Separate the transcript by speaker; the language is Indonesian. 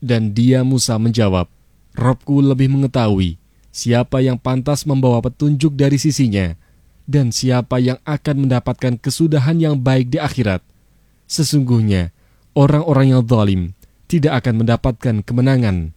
Speaker 1: Dan dia Musa menjawab, Robku lebih mengetahui siapa yang pantas membawa petunjuk dari sisinya, dan siapa yang akan mendapatkan kesudahan yang baik di akhirat. Sesungguhnya, orang-orang yang zalim tidak akan mendapatkan kemenangan.